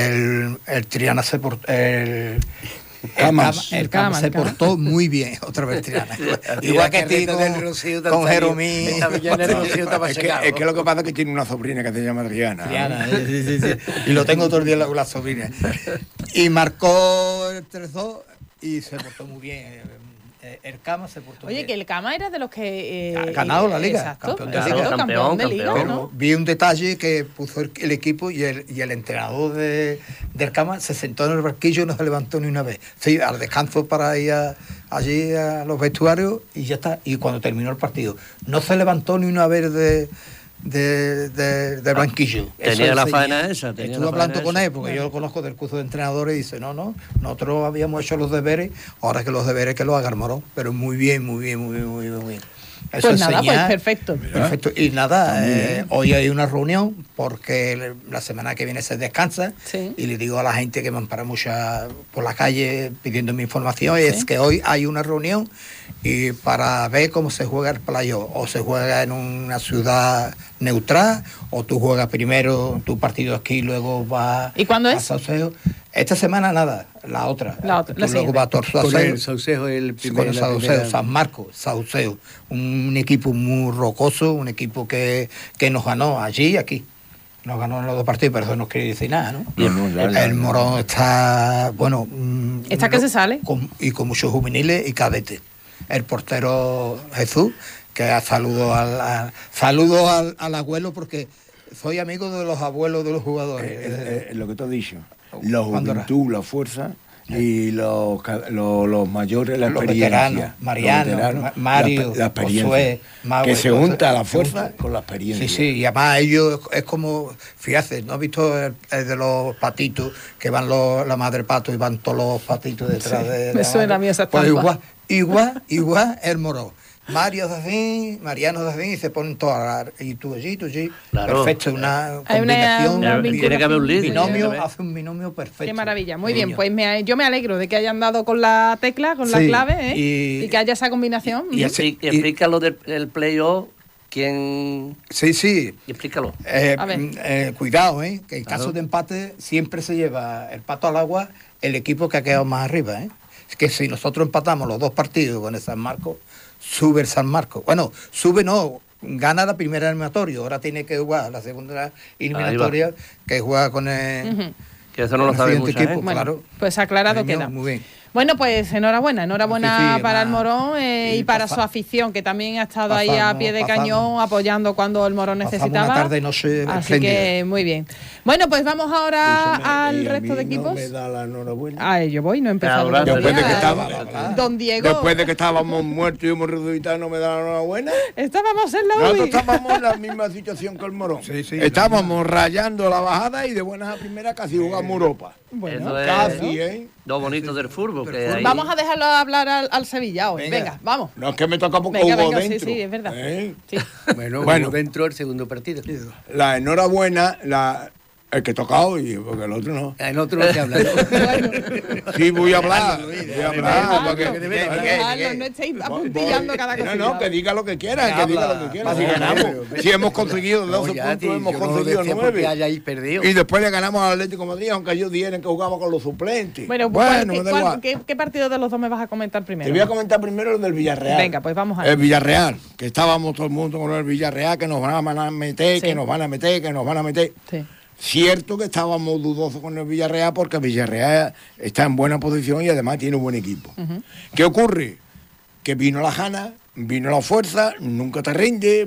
El Triana se portó... El Cama se portó muy bien, otra vez Triana. Igual que a ti con Jeromí. Es que lo que pasa es que tiene una sobrina que se llama Triana. Sí. Y lo tengo todo el día con la sobrina. Y marcó el 3-2 y se portó muy bien. El Cama se portó muy bien. Oye, que el Cama era de los que... ha ganado la Liga. Exacto, Campeón de Liga, ¿no? Vi un detalle que puso el equipo y el entrenador del Cama se sentó en el banquillo y no se levantó ni una vez. Sí, al descanso para ir allí a los vestuarios y ya está. Y cuando terminó el partido, no se levantó ni una vez del banquillo. Tenía la faena esa. Estuve hablando con él, porque yo lo conozco del curso de entrenadores, y dice, no, nosotros habíamos hecho los deberes, ahora que los deberes que los haga el Morón, pero muy bien. Eso pues nada, pues perfecto. Y nada, hoy hay una reunión porque la semana que viene se descansa, sí. Y le digo a la gente que me ampara mucho por la calle pidiéndome información, sí. Es que hoy hay una reunión y para ver cómo se juega el playoff, o se juega en una ciudad neutral, o tú juegas primero tu partido aquí y luego vas ¿Y cuándo a es? Saucedo. Esta semana nada, la otra. Luego va a Torso con el Saucedo, el primer, San Marcos, Saucedo. Un equipo muy rocoso, un equipo que nos ganó allí y aquí. Nos ganó en los dos partidos, pero eso no quiere decir nada, ¿no? El Morón está, bueno... ¿Está que se sale? Con muchos juveniles y cadetes. El portero Jesús, que saludo al abuelo, porque soy amigo de los abuelos de los jugadores. Lo que te he dicho, la juventud, la fuerza... Y los mayores, la experiencia. Mariano, Mario, la experiencia. Josué, que se junta la fuerza con la experiencia. Sí, y además ellos es como, fíjate, ¿no has visto el de los patitos, que van la madre pato y van todos los patitos detrás de... Me suena a mí esa estampa. Pues igual el Morón. Mariano de así, y se ponen todas, y tú allí, claro. Perfecto, una combinación, tiene que haber un líder, binomio, hace un binomio perfecto. Qué maravilla, muy bien, pues yo me alegro de que hayan dado con la tecla, con la clave, y que haya esa combinación. Y explícalo del playoff. ¿Quién? Sí. Explícalo. Cuidado, que en caso de empate siempre se lleva el pato al agua el equipo que ha quedado más arriba, Es que si nosotros empatamos los dos partidos con el San Marcos, sube el San Marcos. Bueno, gana la primera eliminatoria, ahora tiene que jugar la segunda eliminatoria, que juega con el... Que eso no lo sabe mucha equipo, gente. Bueno, claro. pues aclarado queda. Muy bien. Bueno, pues enhorabuena para el Morón y para su afición, que también ha estado ahí a pie de cañón apoyando cuando el Morón necesitaba. Una tarde noche así que muy bien. Bueno, pues vamos ahora al resto de equipos. No me da la enhorabuena. A ello voy, no he empezado. Don Diego. Después de que estábamos muertos y hemos resucitado, ¿no me da la enhorabuena? Estábamos en la UBI. Nosotros estábamos en la misma situación que el Morón. Sí, estábamos rayando la bajada y de buenas a primeras casi jugamos Europa. Bueno, casi, Lo bonito del fútbol. Vamos a dejarlo hablar al Sevilla hoy. Venga, vamos. No es que me toca porque hubo dentro. Sí, es verdad. Sí. Bueno, dentro del segundo partido. La enhorabuena, el que toca hoy, porque el otro no. El otro no se habla. Sí, voy a hablar. No estéis apuntillando cada cosa. No, que diga lo que quieran, Si hemos conseguido 12 puntos, hemos conseguido 9. Y después le ganamos al Atlético de Madrid, aunque ellos dijeron que jugamos con los suplentes. Bueno, ¿qué partido de los dos me vas a comentar primero? Te voy a comentar primero el del Villarreal. Venga, pues vamos a ver. El Villarreal, que estábamos todo el mundo con el Villarreal, que nos van a meter, que nos van a meter. Sí. Cierto que estábamos dudosos con el Villarreal porque el Villarreal está en buena posición y además tiene un buen equipo. ¿Qué ocurre? Que vino la gana, vino la fuerza, nunca te rinde,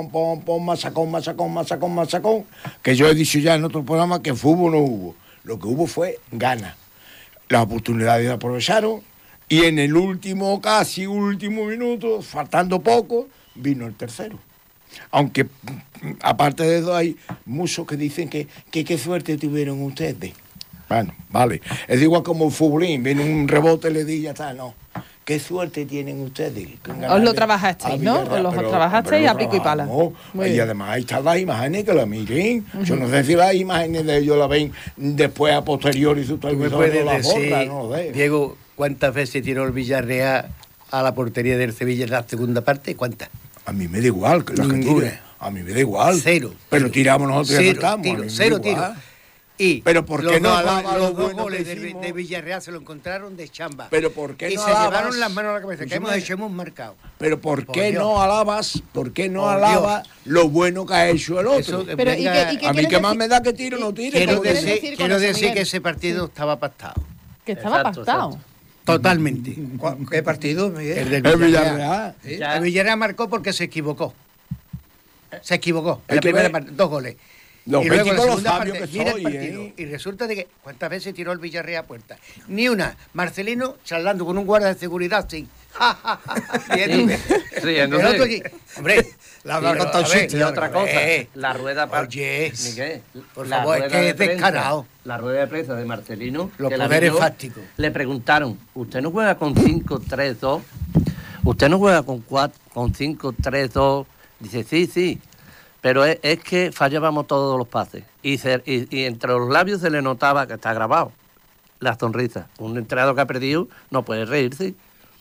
masacón. Que yo he dicho ya en otro programa que fútbol no hubo. Lo que hubo fue gana. Las oportunidades las aprovecharon y en el casi último minuto, faltando poco, vino el tercero. Aunque aparte de eso hay muchos que dicen que qué suerte tuvieron ustedes. Bueno, vale. Es igual como el futbolín, viene un rebote y le dice ya está, no. ¿Qué suerte tienen ustedes? Os lo trabajasteis, ¿no? Os lo trabajasteis a pico y pala. Y además ahí están las imágenes que la miren. Yo no sé si las imágenes de ellos la ven después a posteriori su televisor no la borra, no lo sé. Diego, ¿cuántas veces tiró el Villarreal a la portería del Sevilla en la segunda parte? ¿Cuántas? A mí me da igual que las que tire. A mí me da igual. Cero. Pero tiramos nosotros y cero tiro. Pero ¿por qué no alaba lo los dos bueno goles que hicimos? de Villarreal se lo encontraron de chamba. Pero ¿por qué y no se alabas? llevaron las manos a la cabeza. ¿Qué hemos Escúchame. hecho? Hemos marcado. Pero ¿por Por qué Dios. no alabas? ¿Por qué no Por alabas lo bueno que ha hecho el otro? Eso que Pero, ¿y venga- qué A mí quieres que más decir? me da que tiro, no tire. Quiero como quieres dice. decir con eso, decir Miguel? que ese partido estaba pactado. Que estaba Exacto, pactado. exacto. Totalmente. ¿Qué partido, Miguel? El del El Villarreal. Villarreal. Sí. Ya. El Villarreal marcó porque se equivocó. Se equivocó. En Hay la que primera ver parte, 2 goles. Los Y luego en la críticos, los segunda sabios parte, que mira soy, el partido. ¿eh? Y resulta de que cuántas veces tiró el Villarreal a puerta. Ni una. Marcelino charlando con un guardia de seguridad sin. Ja, ja, ja, riéndose. Riéndose. El otro allí. Hombre, La habrá pero, contado a ver, chiste, Y otra cosa, Eh, la rueda para Oye, Miguel, por la favor, es rueda que de es prensa- descarado. La rueda de prensa de Marcelino, Los que la poderes vi yo, fácticos. le preguntaron, ¿usted no juega con 5-3-2? ¿Usted no juega con 5-3-2? Dice, sí, pero es que fallábamos todos los pases. Y entre los labios se le notaba, que está grabado, la sonrisa. Un entrenador que ha perdido no puede reírse.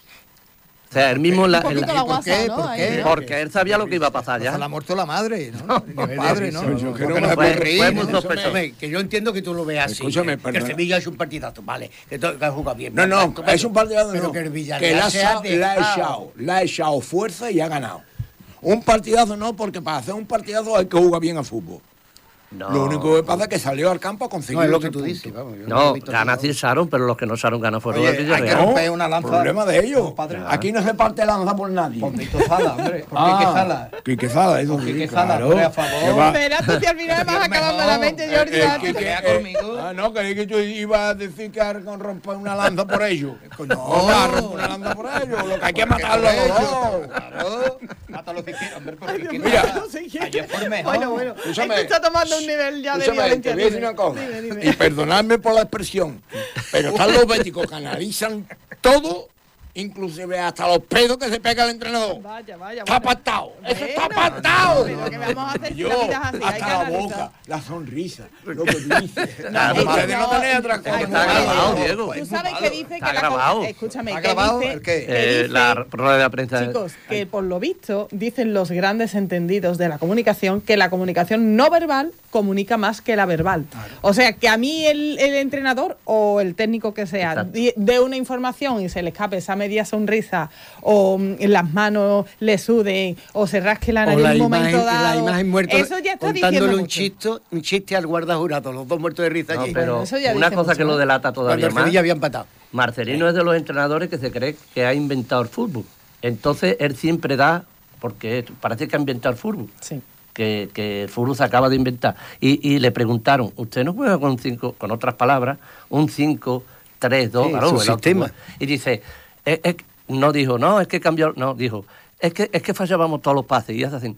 O sea, él mismo... Un poquito la guasa, qué? ¿no? ¿Por Ahí, qué? ¿no? Porque él sabía lo que iba a pasar Ya ya. la ha muerto la madre, ¿no? Ni el padre, ¿no? Yo que no Porque me no puedo puede reír, reír. muy ¿no? sospechoso. Hombre, que yo entiendo que tú lo veas así. Escúchame, que el perdona. Sevilla es un partidazo, vale. Que ha jugado bien. No, no, estupendo. es un partido Pero no, que el que Villarreal la se ha ha dejado. echado fuerza y ha ganado. Un partidazo no, porque para hacer un partidazo hay que jugar bien al fútbol. No. Lo único que pasa es que salió al campo a conseguir No, es lo los que 3 tú puntos. dices, vamos. yo No, he visto ganas así. sí echaron, pero los que no echaron ganas fueron Oye, el hay que Villarreal. romper una lanza. Problema de ellos. Los padres. Aquí no se parte lanza por nadie. Por Víctor Sala, hombre. Por Quique Sala. Quique Sala, eso Por sí, Quique Sala, claro. hombre, a favor. Que va- Espera, tú si al final vas a acabar malamente, Jordi. que vea conmigo. no, creí que yo iba a decir que con romper una lanza por ellos. No. a romper una lanza por ellos. Lo que hay que matarlo a los dos. Claro. Mátalo si quieres, hombre, porque Quique Mira. Sala ayer fue el mejor. Bueno. Escúchame. Esto está tomando un nivel ya de Escúchame, violencia. te voy a decir una cosa. Y perdonadme por la expresión, pero están los béticos que analizan todo, inclusive hasta los pedos que se pega el entrenador. Vaya. Está pactado, eso está Bueno, pactado. pero que vamos a hacer si Yo, la vida es así, hay que hasta la analizar. boca, la sonrisa, lo que dice. No, Ustedes no tenéis otra Ay, cosa. Está grabado, no. Diego. Tú sabes que dice Está que grabado. Escúchame, ¿Ha que grabado dice... el qué? que dice- La rueda de prensa. Chicos, que por lo visto dicen los grandes entendidos de la comunicación que la comunicación no verbal comunica más que la verbal. O sea, que a mí el entrenador o el técnico que sea Exacto. dé una información y se le escape esa media sonrisa o las manos le suden o se rasque la O nariz la en un momento imagen, dado. la imagen muerta Eso ya está contándole diciendo un mucho. chiste al guarda jurado, los dos muertos de risa No, allí. pero Bueno, eso ya una dice cosa mucho, que lo ¿no? delata Cuando todavía el más. Sevilla había empatado. Marcelino es de los entrenadores que se cree que ha inventado el fútbol. Entonces él siempre da, porque parece que ha inventado el fútbol. Sí. Que el fútbol se acaba de inventar. Y le preguntaron, ¿usted no juega con otras palabras, un 5-3-2? Sí, Claro, su el otro sistema. juega. Y dice, no dijo, no, es que cambió, no, dijo, es que fallábamos todos los pases. Y hace así.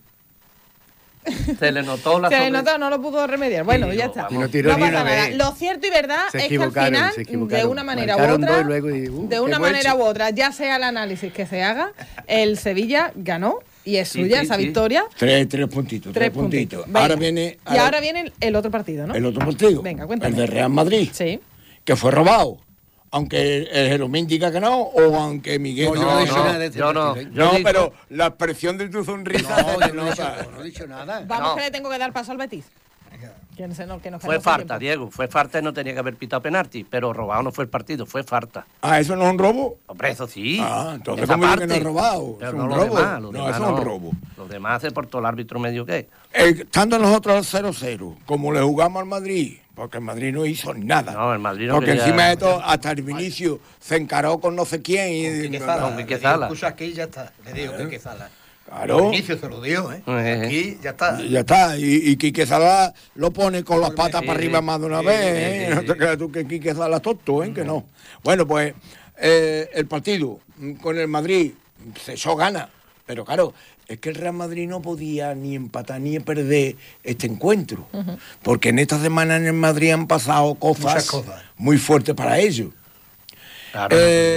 Se le notó la Se le sonrisa. notó, no lo pudo remediar. Bueno, Sí, ya no, está. vamos. Y no tiró No ni pasa una nada. vez. Lo cierto y verdad Se es que al equivocaron, final, se de equivocaron. una manera u Marcaron otra, dos y luego de de una qué manera buen u otra, ya sea el análisis que se haga, el Sevilla ganó y es Sí, suya sí, esa sí. victoria. Tres puntitos, tres puntitos. Venga. Ahora viene Y ahora viene el otro partido, ¿no? el otro partido. Venga, cuéntame. El de Real Madrid, Sí. que fue robado. Aunque el Jeromín diga que no, o aunque Miguel No, yo diga no he que dicho nada de ese yo no. partido, ¿eh? Yo No, digo- pero la expresión de tu sonrisa No, se yo no he dicho, nota. no he dicho nada. Vamos No. que le tengo que dar paso al Betis. Que nos Fue quedamos sin falta, tiempo. Diego, fue falta y no tenía que haber pitado penalti, pero robado no fue el partido, fue falta. Ah, ¿eso no es un robo? Hombre, eso sí. Ah, entonces esa ¿cómo dice que parte. no es robado? Pero Es no un lo robo. demás, lo No, demás eso es un robo. Los demás se portó el árbitro medio que. Estando nosotros al 0-0, como le jugamos al Madrid, porque el Madrid no hizo nada. No, el Madrid no Porque quería- encima de todo, hasta el Vinicio se encaró con no sé quién. Y, Quique Con Sala. Quique Le digo, Sala. escucha, aquí ya está. Le digo Quique Sala. Claro. Al inicio se lo dio, ¿eh? Aquí ya está. Y ya está. Y Quique Sala lo pone con las patas Sí, para arriba sí. más de una Sí, vez. sí, ¿eh? sí, No sí. te creas tú que Quique Sala es tonto, ¿eh? Que no. Bueno, pues el partido con el Madrid se echó gana. Pero claro, es que el Real Madrid no podía ni empatar ni perder este encuentro. Porque en esta semana en el Madrid han pasado Muchas cosas. muy fuertes para ellos. Claro.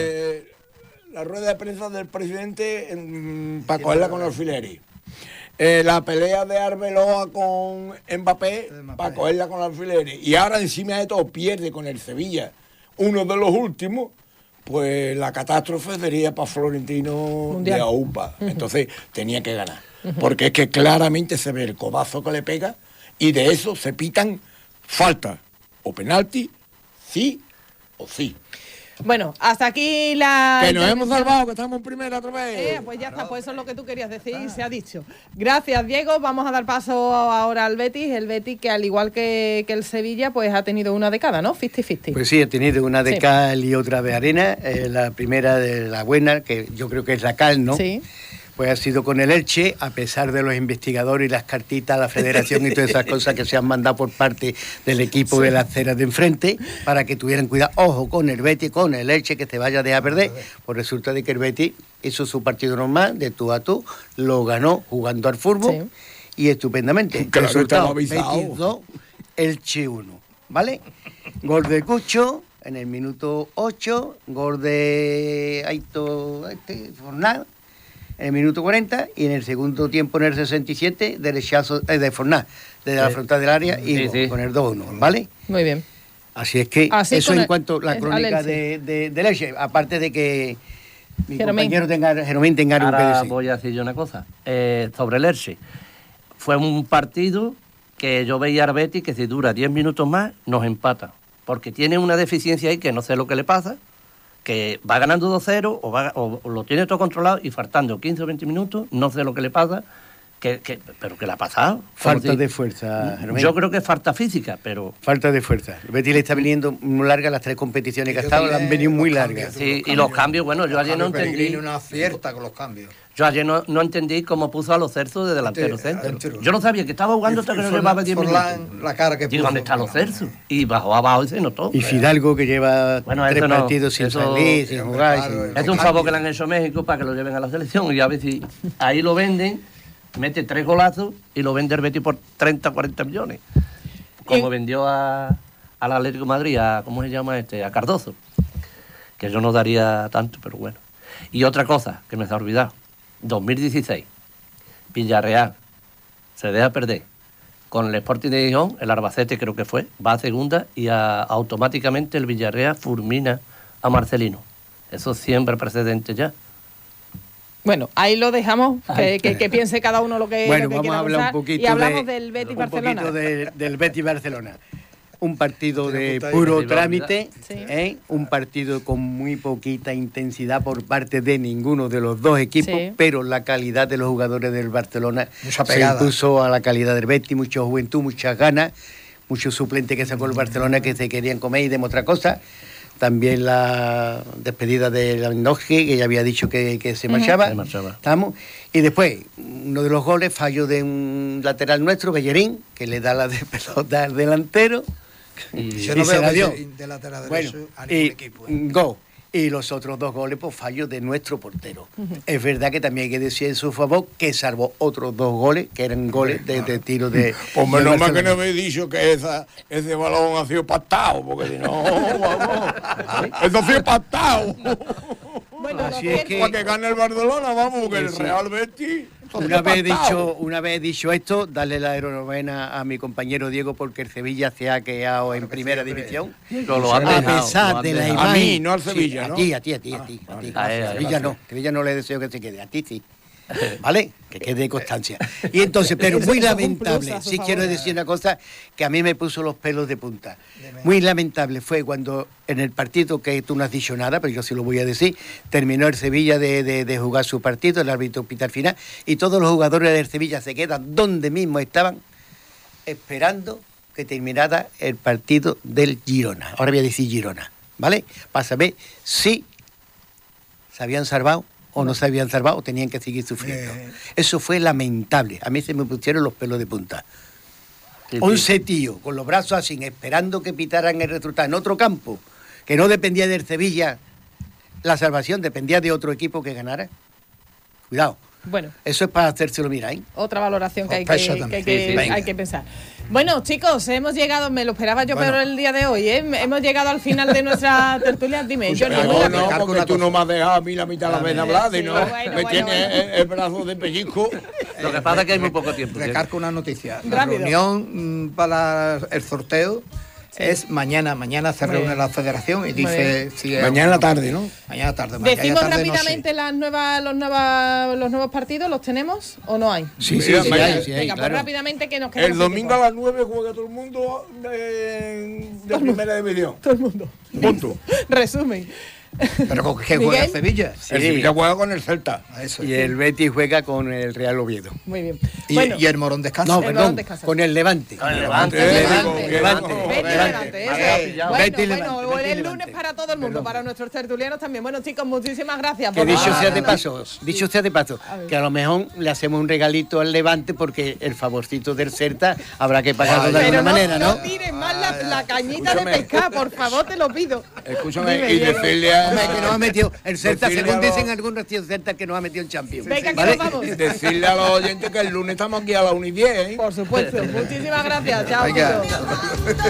La rueda de prensa del presidente para cogerla con alfileres. La pelea de Arbeloa con Mbappé para cogerla con alfileres. Y ahora encima de todo pierde con el Sevilla, uno de los últimos. Pues la catástrofe sería para Florentino Mundial. de AUPA. Entonces tenía que ganar. Porque es que claramente se ve el codazo que le pega y de eso se pitan falta o penalti, sí o sí. Bueno, hasta aquí la... Que nos hemos salvado, que estamos en primera otra vez. Pues ya está, pues eso es lo que tú querías decir y se ha dicho. Gracias, Diego. Vamos a dar paso ahora al Betis. El Betis, que al igual que el Sevilla, pues ha tenido una de cada, ¿no? 50-50. Pues sí, he tenido una de Sí. cal y otra de arena. La primera de la buena, que yo creo que es la cal, ¿no? Sí. Pues ha sido con el Elche, a pesar de los investigadores y las cartitas a la federación y todas esas cosas que se han mandado por parte del equipo de la acera de enfrente, para que tuvieran cuidado. Ojo con el Betis, con el Elche, que te vaya a dejar perder. Pues resulta de que el Betis hizo su partido normal, de tú a tú, lo ganó jugando al fútbol y estupendamente. Claro, Resultado, estaba avisado. Betis 2, Elche 1, ¿vale? Gol de Cucho en el minuto 8, gol de Aito Fornal en el minuto 40 y en el segundo tiempo, en el 67, derechazo de Fornal, desde la frontal del área y Sí, gol, sí. con el 2-1, ¿vale? Muy bien. Así es que Así eso con en el- cuanto a la al crónica Elche. de Elche, aparte de que mi Jeromín. compañero Jeromín tenga algo que Ahora decir. voy a decir yo una cosa. Sobre el Elche. Fue un partido que yo veía al Betis que si dura 10 minutos más, nos empata. Porque tiene una deficiencia ahí que no sé lo que le pasa, que va ganando 2-0 o lo tiene todo controlado y faltando 15 o 20 minutos, no sé lo que le pasa, pero que le ha pasado. Falta Como si- de fuerza, Jeromín. Yo creo que es falta física, pero... Falta de fuerza. El Betis le está viniendo muy largas las 3 competiciones que ha estado, le han venido muy largas. Sí, y los cambios, bueno, yo ayer no entendí. Pellegrini no acierta con los cambios. Yo ayer no entendí cómo puso a los Celsos de delantero centro. Delantero. Yo no sabía que estaba jugando hasta que no llevaba 10 minutos. Forlán, la cara que Digo, puso. ¿dónde están los Celsos? Y bajó abajo y se notó. Y Fidalgo, que lleva Bueno, 3 eso no, partidos sin eso- salir, sin hombre, jugar. claro, sin- Es un favor que le han hecho a México para que lo lleven a la selección y a ver si ahí lo venden, mete 3 golazos y lo vende el Betis por 30, 40 millones. Como Y- vendió al Atlético de Madrid, ¿cómo se llama este? A Cardozo. Que yo no daría tanto, pero bueno. Y otra cosa que me se ha olvidado. 2016. Villarreal se deja perder con el Sporting de Gijón, el Albacete creo que fue, va a segunda y automáticamente el Villarreal fulmina a Marcelino. Eso siempre precedente ya. Bueno, ahí lo dejamos, Ay. que piense cada uno lo que, Bueno, lo que vamos quiera a hablar pensar. un poquito y hablamos de- del Betis un Barcelona. poquito del Betis Barcelona. Un partido de puta puro idea. trámite, Sí. un partido con muy poquita intensidad por parte de ninguno de los dos equipos, Sí. pero la calidad de los jugadores del Barcelona Mucha se pegada. impuso a la calidad del Betis, mucha juventud, muchas ganas, muchos suplentes que sacó el Barcelona que se querían comer y demostrar cosas. También la despedida de Lewandowski, que ya había dicho que se marchaba. Se marchaba. Estamos. Y después, uno de los goles, fallo de un lateral nuestro, Bellerín, que le da la de pelota al delantero. Y- Yo Y no se veo la dio. de lateral Bueno, derecho a y ningún equipo. gol. Y los otros 2 goles, pues fallos de nuestro portero. Es verdad que también hay que decir en su favor que salvó otros 2 goles, que eran goles de tiro de. Pues del menos mal que Barcelona. no me he dicho que ese balón ha sido pactado, porque si no, vamos. Eso ha sido pactado. Bueno, Así lo es cierto- que- Para que gane el Barcelona, vamos, porque el Sí. Real Betis. eso ha Una sido pactado. vez dicho esto, darle la enhorabuena a mi compañero Diego porque el Sevilla se ha quedado en primera división. lo han A dejado, pesar lo han de la dejado. A imagen. mí, no al Sí, Sevilla, ¿no? A ti. A ti. A Sevilla no. Sevilla no le deseo que se quede. A ti sí. ¿Vale? Que quede constancia. Y entonces, pero muy Eso es un plus lamentable, a su sí favor. quiero decir una cosa que a mí me puso los pelos de punta. Muy lamentable fue cuando en el partido, que tú no has dicho nada, pero yo sí lo voy a decir, terminó el Sevilla de jugar su partido, el árbitro pita al final, y todos los jugadores del Sevilla se quedan donde mismo estaban, esperando que terminara el partido del Girona. Ahora voy a decir Girona, ¿vale? Para saber si se habían salvado o no se habían salvado o tenían que seguir sufriendo. Eso fue lamentable. A mí se me pusieron los pelos de punta. Sí, sí. 11 tíos con los brazos así, esperando que pitaran el resultado en otro campo, que no dependía del Sevilla, la salvación dependía de otro equipo que ganara. Cuidado, Bueno, eso es para hacérselo mirar, ¿eh? otra valoración que hay Sospecha que, también. que- Sí, sí. hay Venga. que pensar. Bueno, chicos, hemos llegado, me lo esperaba yo, Bueno. pero el día de hoy, ¿eh? Hemos llegado al final de nuestra tertulia. Dime, Escucha, Johnny, no, muy No, rápido. no, porque tú no me has dejado a mí la mitad de la vez de hablar, Sí, ¿no? bueno, Me bueno, tienes bueno. el brazo de pellizco. Lo que pasa es que hay muy poco tiempo. ¿sí? Recargo una noticia. La Rápido. reunión para el sorteo es mañana se Muy reúne bien. la federación y Muy dice si es- Mañana en la tarde, ¿no? Mañana tarde. mañana Decimos tarde, rápidamente los nuevos partidos, ¿los tenemos o no hay? Sí, Sí, mañana. hay, sí hay, Venga, pues claro. rápidamente que nos quedamos El sin domingo tiempo. a las 9 juega todo el mundo de primera división. Todo el mundo. Punto. Resumen. Pero con qué juega Miguel. Sevilla. El Sevilla juega con el Celta. Eso. Y el Betis juega con el Real Oviedo. Muy bien. Y, Bueno, y el Morón descansa. No, El perdón, Balón descansa. con el Levante. Con el Levante. Levante. Levante. Betis, Levante, eso. Bueno, Betis, bueno, Levante, el Betis, lunes Levante. para todo el mundo, para nuestros tertulianos también. Bueno, chicos, muchísimas gracias. Que por dicho la- sea de paso, A ver. que a lo mejor le hacemos un regalito al Levante porque el favorcito del Celta habrá que pagarlo de Pero alguna manera, no ¿no? tires más la cañita de Escúchame. pescar, por favor, te lo pido. Escúchame, Dime, y Diego. decirle Hombre, que nos ha a, metido el Celta, Decirle según a los- dicen algunos tíos Celta, que nos ha metido en Champions. Venga, que ¿Vale? nos vamos. decirle a los oyentes que el lunes estamos aquí a las 1:10, ¿eh? Por supuesto. Muchísimas gracias. Chao, Venga. chicos.